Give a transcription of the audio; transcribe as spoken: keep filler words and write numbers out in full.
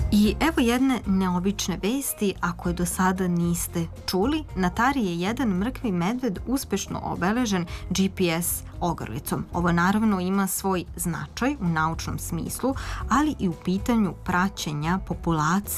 I evo jedne neobične vesti, ako je do sada niste čuli. Na Tari je jedan mrkvi medved uspešno obeležen G P S ogrlicom. Ovo naravno ima svoj značaj u naučnom smislu, ali i u pitanju praćenja populacije